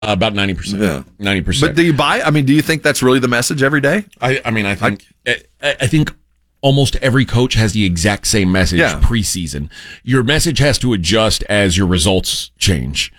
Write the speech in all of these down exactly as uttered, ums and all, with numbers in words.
Uh, about ninety percent. Yeah. ninety percent. But do you buy? I mean, do you think that's really the message every day? I, I mean, I think I, I think almost every coach has the exact same message Yeah. preseason. Your message has to adjust as your results change.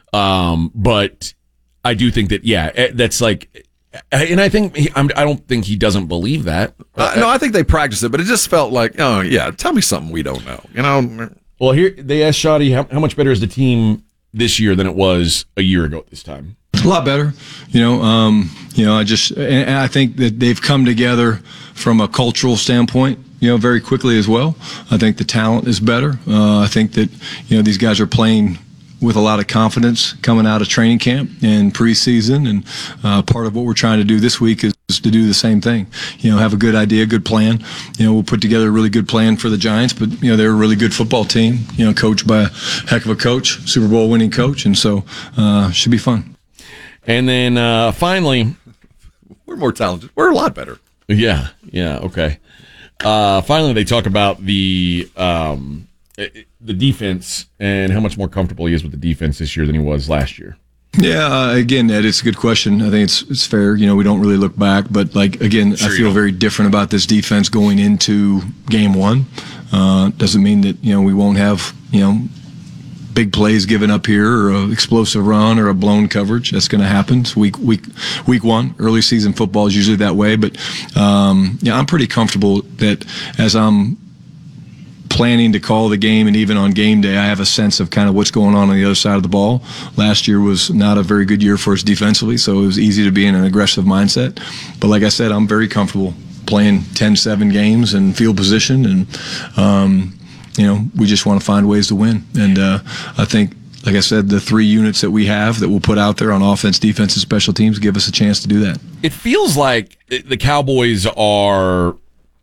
Um, but I do think that, yeah, that's like, and I think he, I'm, I don't think he doesn't believe that. Uh, no, I think they practice it, but it just felt like, oh yeah, tell me something we don't know. You know. Well, here they asked Shoddy how, how much better is the team this year than it was a year ago at this time. A lot better, you know. Um, you know, I just and I think that they've come together from a cultural standpoint, you know, very quickly as well. I think the talent is better. Uh, I think that you know these guys are playing with a lot of confidence coming out of training camp and preseason, and uh, part of what we're trying to do this week is to do the same thing. You know, have a good idea, good plan. You know, we'll put together a really good plan for the Giants, but you know they're a really good football team. You know, coached by a heck of a coach, Super Bowl winning coach, and so uh, should be fun. And then uh, finally, we're more talented. We're a lot better. Yeah, yeah, okay. Uh, finally, they talk about the um, the defense and how much more comfortable he is with the defense this year than he was last year. Yeah, uh, again, Ed, it's a good question. I think it's it's fair. You know, we don't really look back, but like again, sure I feel very different about this defense going into game one. Uh, doesn't mean that you know we won't have you know. big plays given up here, or an explosive run, or a blown coverage. That's going to happen. It's week week week one. Early season football is usually that way, but um, yeah, I'm pretty comfortable that as I'm planning to call the game, and even on game day, I have a sense of kind of what's going on on the other side of the ball. Last year was not a very good year for us defensively, so it was easy to be in an aggressive mindset. But like I said, I'm very comfortable playing ten seven games and field position, and um, you know, we just want to find ways to win. And uh, I think, like I said, the three units that we have that we'll put out there on offense, defense, and special teams give us a chance to do that. It feels like the Cowboys are,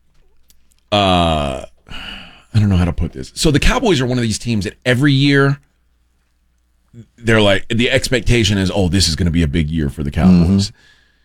uh, I don't know how to put this. So the Cowboys are one of these teams that every year, they're like, the expectation is, oh, this is going to be a big year for the Cowboys. Mm-hmm.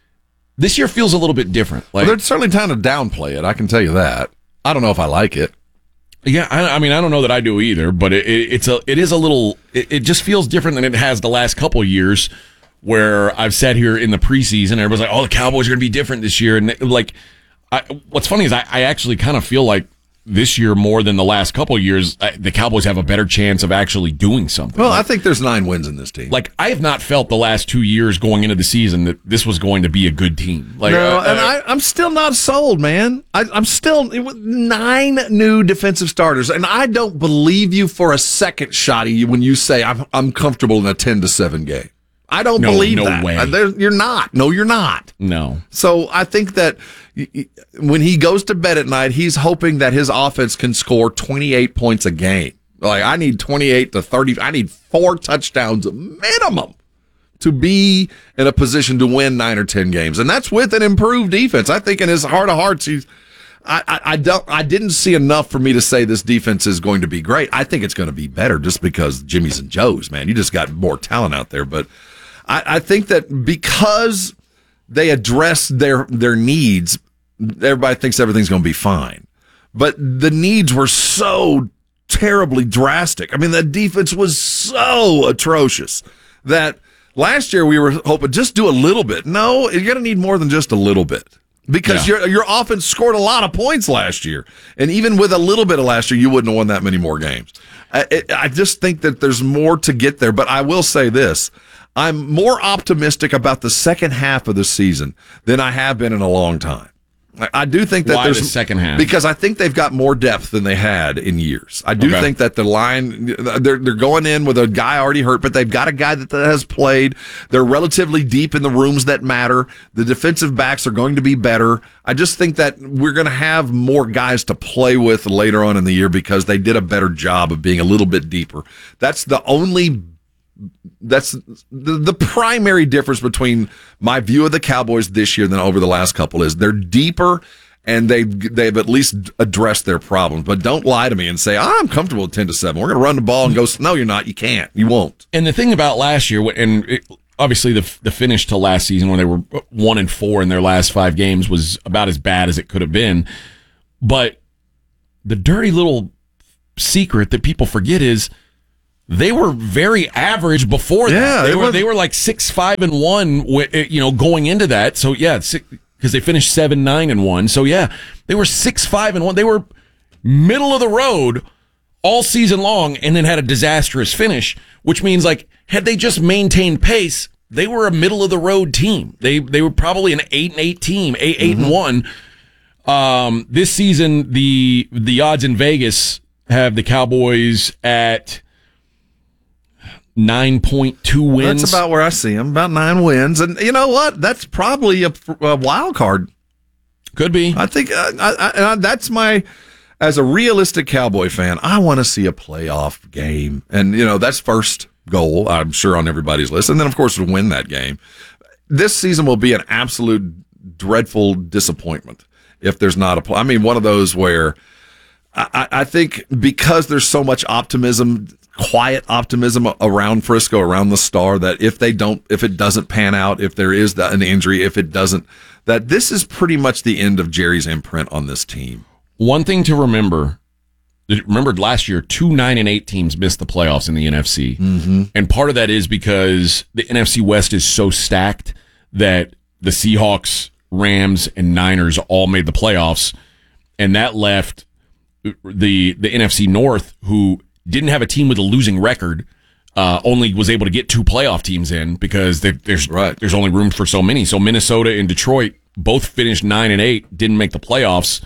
This year feels a little bit different. Like, well, they're certainly trying to downplay it. I can tell you that. I don't know if I like it. Yeah, I, I mean, I don't know that I do either, but it, it, it's a, it is a little, it, it just feels different than it has the last couple of years, where I've sat here in the preseason, everybody's like, "Oh, the Cowboys are going to be different this year," and like, I, what's funny is I, I actually kind of feel like this year more than the last couple of years, I, the Cowboys have a better chance of actually doing something. Well, like, I think there's nine wins in this team. Like, I have not felt the last two years going into the season that this was going to be a good team. Like, no, uh, and I, I'm still not sold, man. I, I'm still it was nine new defensive starters, and I don't believe you for a second, Shoddy, when you say I'm I'm comfortable in a ten to seven game. I don't no, believe no that. Way. There, you're not. No, you're not. No. So I think that when he goes to bed at night, he's hoping that his offense can score twenty-eight points a game. Like, I need twenty-eight to thirty. I need four touchdowns minimum to be in a position to win nine or ten games, and that's with an improved defense. I think in his heart of hearts, he's. I, I, I don't. I didn't see enough for me to say this defense is going to be great. I think it's going to be better just because Jimmy's and Joe's, man. You just got more talent out there, but I, I think that because they address their their needs, everybody thinks everything's going to be fine. But the needs were so terribly drastic. I mean, the defense was so atrocious that last year we were hoping just do a little bit. No, you're going to need more than just a little bit. Because yeah. your your offense scored a lot of points last year. And even with a little bit of last year, you wouldn't have won that many more games. I, it, I just think that there's more to get there. But I will say this. I'm more optimistic about the second half of the season than I have been in a long time. I, I do think that Why there's the second half? Because I think they've got more depth than they had in years. I do okay. think that the line they're they're going in with a guy already hurt, but they've got a guy that has played. They're relatively deep in the rooms that matter. The defensive backs are going to be better. I just think that we're going to have more guys to play with later on in the year because they did a better job of being a little bit deeper. That's the only That's the, the primary difference between my view of the Cowboys this year than over the last couple is they're deeper and they've, they've at least addressed their problems. But don't lie to me and say, I'm comfortable with ten to seven. We're going to run the ball and go, no, you're not. You can't. You won't. And the thing about last year, and it, obviously the the finish to last season when they were one and four in their last five games was about as bad as it could have been. But the dirty little secret that people forget is they were very average before Yeah, that. They it were was- they were like six five and one, wi- you know, going into that. So yeah, because they finished seven nine and one. So yeah, they were six five and one. They were middle of the road all season long, and then had a disastrous finish. Which means, like, had they just maintained pace, they were a middle of the road team. They they were probably an eight and eight team, eight eight and one. Um, this season, the the odds in Vegas have the Cowboys at nine point two wins. That's about where I see them, about nine wins. And you know what? That's probably a, a wild card. Could be. I think uh, I, I, that's my, as a realistic Cowboy fan, I want to see a playoff game. And, you know, that's first goal, I'm sure, on everybody's list. And then, of course, to win that game. This season will be an absolute dreadful disappointment if there's not a play. I mean, one of those where I, I think because there's so much optimism, quiet optimism around Frisco, around the Star, that if they don't, if it doesn't pan out, if there is an injury, if it doesn't, that this is pretty much the end of Jerry's imprint on this team. One thing to remember, remember last year, two nine and eight teams missed the playoffs in the N F C. Mm-hmm. And part of that is because the N F C West is so stacked that the Seahawks, Rams, and Niners all made the playoffs. And that left the the N F C North, who didn't have a team with a losing record, uh, only was able to get two playoff teams in because there, there's Right. there's only room for so many. So Minnesota and Detroit both finished nine and eight, didn't make the playoffs.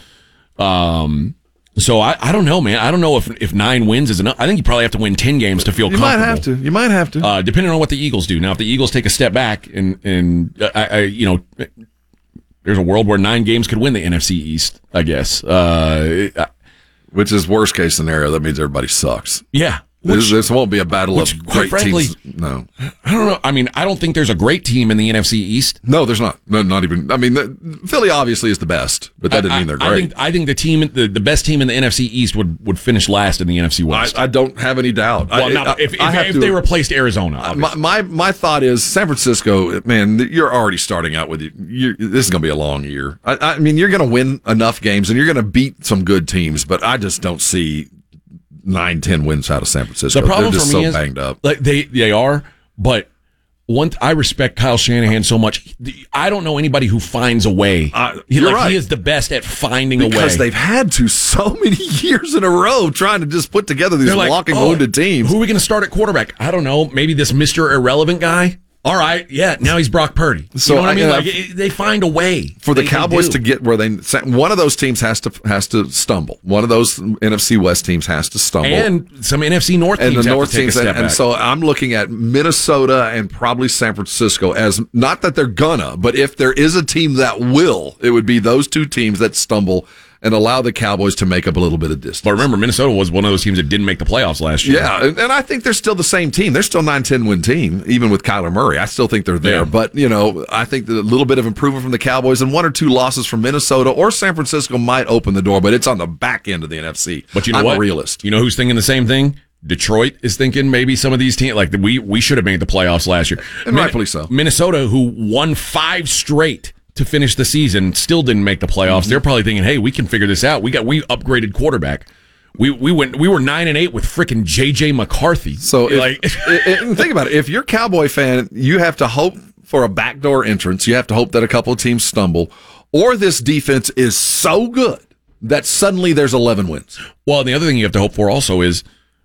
Um, so I, I don't know, man. I don't know if if nine wins is enough. I think you probably have to win ten games to feel You comfortable. might have to. You might have to. Uh, depending on what the Eagles do. Now, if the Eagles take a step back and and uh, I, I you know, there's a world where nine games could win the N F C East. I guess. Uh, it- Which is worst case scenario. That means everybody sucks. yeah. This, Which, this won't be a battle which, of quite great frankly- teams. No, I don't know. I mean, I don't think there's a great team in the N F C East. no, there's not. No, not even. I mean, the, Philly obviously is the best, but that doesn't I, mean they're I great. think I think the team, the, the best team in the N F C East would, would finish last in the N F C I, West. I don't have any doubt. well, I, not, I- if if, I have if to- they replaced Arizona, obviously. my, my my thought is San Francisco. Man, you're already starting out with you. This is going to be a long year. I, I mean, you're going to win enough games and you're going to beat some good teams, but I just don't see nine, ten wins out of San Francisco. The problem They're just for me so is banged up. Like they they are, but one I respect Kyle Shanahan so much. I don't know anybody who finds a way. Uh, he, you're like, right. he is the best at finding a way. Because they've had to so many years in a row trying to just put together these They're like, walking oh, wounded teams. Who are we going to start at quarterback? I don't know. Maybe this Mister Irrelevant guy. All right, yeah. Now he's Brock Purdy. So, you know what I mean? I- Like it- they find a way For the They- they Cowboys do. to get where they, one of those teams has to has to stumble. One of those N F C West teams has to stumble. and some N F C North and teams the have North to take teams, a and, step and back. so I'm looking at Minnesota and probably San Francisco as not that they're gonna, but if there is a team that will, it would be those two teams that stumble and allow the Cowboys to make up a little bit of distance. But remember, Minnesota was one of those teams that didn't make the playoffs last year. Yeah, and, and I think they're still the same team. They're still nine ten win team, even with Kyler Murray. I still think they're there. Yeah. But, you know, I think that a little bit of improvement from the Cowboys and one or two losses from Minnesota or San Francisco might open the door, but it's on the back end of the N F C. But you know I'm what? a realist. You know who's thinking the same thing? Detroit is thinking maybe some of these teams, like we we should have made the playoffs last year. And rightfully so. Minnesota, who won five straight to finish the season, still didn't make the playoffs. Mm-hmm. They're probably thinking, "Hey, we can figure this out. We got we upgraded quarterback. We we went we were nine and eight with frickin' J J McCarthy. So, if, like, it- it- and think about it. If you're a Cowboy fan, you have to hope for a backdoor entrance. You have to hope that a couple of teams stumble, or this defense is so good that suddenly there's eleven wins. well, the other thing you have to hope for also is,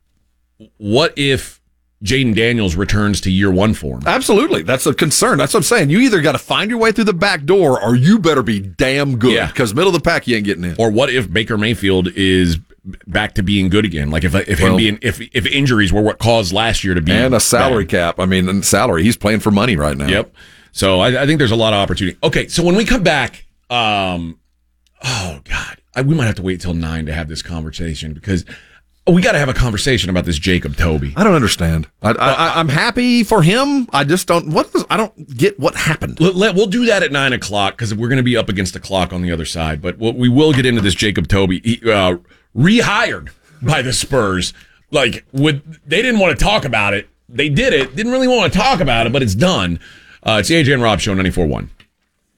what if Jaden Daniels returns to year one form? Absolutely. That's a concern. That's what I'm saying. You either got to find your way through the back door or you better be damn good. Yeah. Because middle of the pack, you ain't getting in. Or what if Baker Mayfield is back to being good again? Like if if Well- him being if if injuries were what caused last year to be And a salary bad. cap. I mean, and salary. He's playing for money right now. Yep. So I, I think there's a lot of opportunity. Okay, so when we come back, um, oh God, I, we might have to wait till nine to have this conversation because we got to have a conversation about this Jacob Toby. I don't understand. I, I, I'm happy for him. I just don't. What? Was, I don't get what happened. Let, let- we'll do that at nine o'clock because we're going to be up against the clock on the other side. But we'll, we will get into this Jacob Toby he, uh, rehired by the Spurs. Like, with they didn't want to talk about it. They did it. Didn't really want to talk about it, but it's done. Uh, it's the A J and Rob Show, ninety-four point one.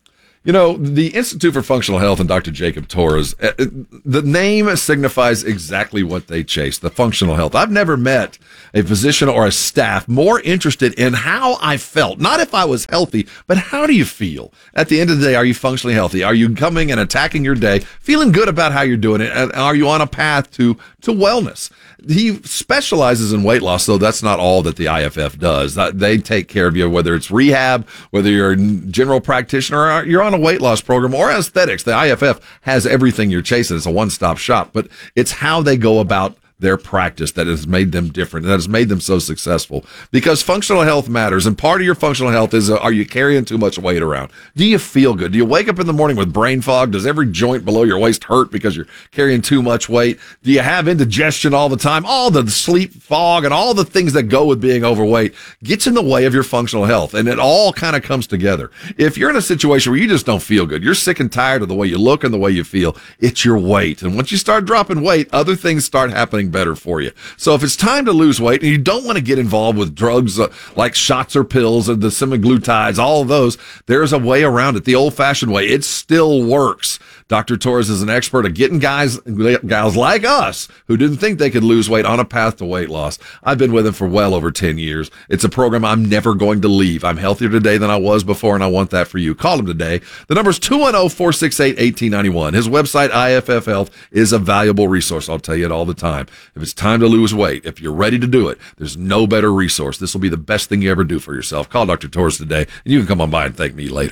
You know, the Institute for Functional Health and Doctor Jacob Torres, uh, the name signifies exactly what they chase, the functional health. I've never met a physician or a staff more interested in how I felt, not if I was healthy, but how do you feel? At the end of the day, are you functionally healthy? Are you coming and attacking your day, feeling good about how you're doing it? And are you on a path to, to wellness? He specializes in weight loss, though that's not all that the I F F does. They take care of you, whether it's rehab, whether you're a general practitioner, or you're on a weight loss program, or aesthetics. The I F F has everything you're chasing. It's a one-stop shop, but it's how they go about their practice that has made them different, that has made them so successful, because functional health matters. And part of your functional health is, uh, are you carrying too much weight around? Do you feel good? Do you wake up in the morning with brain fog? Does every joint below your waist hurt because you're carrying too much weight? Do you have indigestion all the time? All the sleep fog and all the things that go with being overweight gets in the way of your functional health. And it all kind of comes together. If you're in a situation where you just don't feel good, you're sick and tired of the way you look and the way you feel, it's your weight. And once you start dropping weight, other things start happening better for you. So if it's time to lose weight and you don't want to get involved with drugs uh, like shots or pills or the semaglutides, all of those, there's a way around it, the old-fashioned way. It still works. Doctor Torres is an expert at getting guys, gals like us who didn't think they could lose weight on a path to weight loss. I've been with him for well over ten years. It's a program I'm never going to leave. I'm healthier today than I was before, and I want that for you. Call him today. The number's two one zero, four six eight, one eight nine one. His website, I F F Health, is a valuable resource. I'll tell you it all the time. If it's time to lose weight, if you're ready to do it, there's no better resource. This will be the best thing you ever do for yourself. Call Doctor Torres today, and you can come on by and thank me later.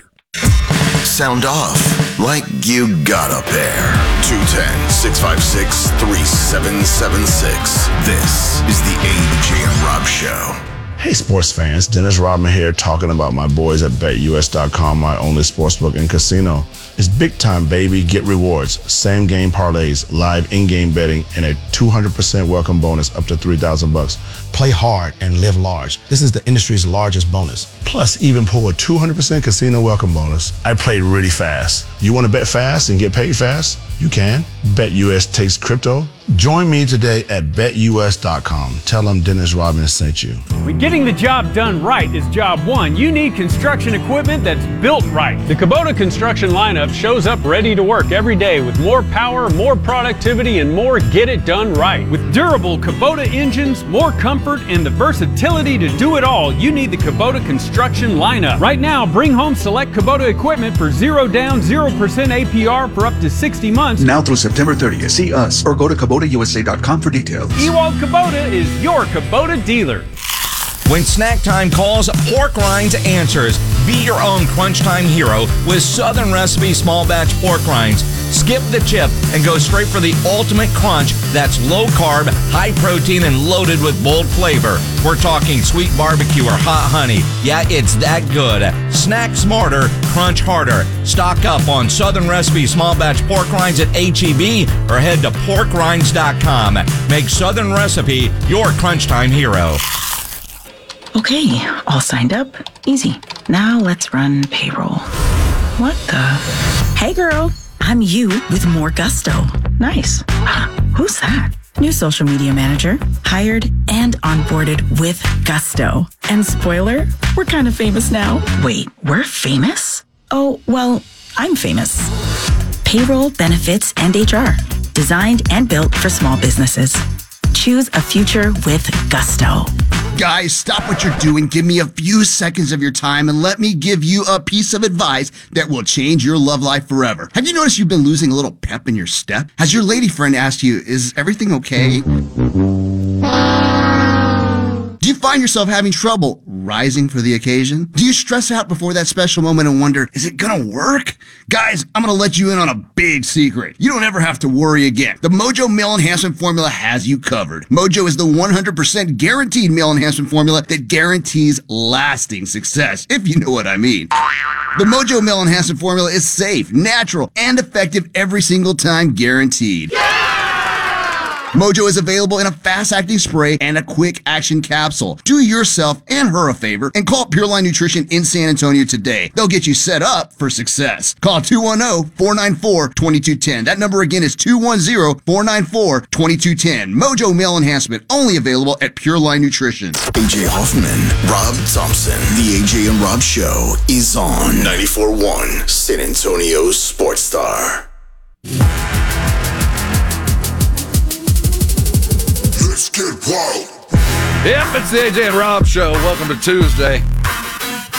Sound off like you got a pair. two one zero, six five six, three seven seven six. This is the A to J and Rob Show. Hey sports fans, Dennis Rodman here talking about my boys at Bet U S dot com, my only sportsbook and casino. It's big time, baby. Get rewards, same game parlays, live in-game betting, and a two hundred percent welcome bonus up to three thousand bucks. Play hard and live large. This is the industry's largest bonus. Plus, even pull a two hundred percent casino welcome bonus. I played really fast. You want to bet fast and get paid fast? You can. BetUS takes crypto. Join me today at Bet U S dot com. Tell them Dennis Rodman sent you. When getting the job done right is job one, you need construction equipment that's built right. The Kubota construction lineup shows up ready to work every day with more power, more productivity, and more get it done right. With durable Kubota engines, more comfort, and the versatility to do it all, you need the Kubota construction lineup. Right now, bring home select Kubota equipment for zero down, zero percent A P R for up to sixty months. Now through September thirtieth. See us or go to Kubota U S A dot com for details. Ewald Kubota is your Kubota dealer. When snack time calls, Pork Rinds answers. Be your own crunch time hero with Southern Recipe small batch pork rinds. Skip the chip and go straight for the ultimate crunch that's low carb, high protein, and loaded with bold flavor. We're talking sweet barbecue or hot honey. Yeah, it's that good. Snack smarter, crunch harder. Stock up on Southern Recipe small batch pork rinds at H E B or head to pork rinds dot com. Make Southern Recipe your crunch time hero. Okay, all signed up. Easy. Now let's run payroll. What the? Hey girl, I'm you with more gusto. Nice. Who's that? New social media manager, hired and onboarded with gusto. And spoiler, we're kind of famous now. Wait, we're famous? Oh, well, I'm famous. Payroll, benefits, and H R. Designed and built for small businesses. Choose a future with gusto. Guys, stop what you're doing. Give me a few seconds of your time and let me give you a piece of advice that will change your love life forever. Have you noticed you've been losing a little pep in your step? Has your lady friend asked you, is everything okay? Do you find yourself having trouble rising for the occasion? Do you stress out before that special moment and wonder, is it gonna work? Guys, I'm gonna let you in on a big secret. You don't ever have to worry again. The Mojo Male Enhancement Formula has you covered. Mojo is the one hundred percent guaranteed male enhancement formula that guarantees lasting success, if you know what I mean. The Mojo Male Enhancement Formula is safe, natural, and effective every single time, guaranteed. Mojo is available in a fast-acting spray and a quick-action capsule. Do yourself and her a favor and call Pure Line Nutrition in San Antonio today. They'll get you set up for success. Call two one zero, four nine four, two two one zero. That number again is two one zero, four nine four, two two one zero. Mojo Male Enhancement, only available at Pure Line Nutrition. A J Hoffman, Rob Thompson. The A J and Rob Show is on ninety-four point one San Antonio Sports Star. Let's get wild. Yep, it's the A J and Rob Show. Welcome to Tuesday.